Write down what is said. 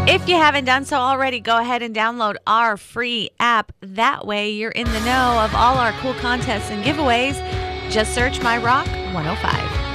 If you haven't done so already, go ahead and download our free app. That way, you're in the know of all our cool contests and giveaways. Just search My Rock 105.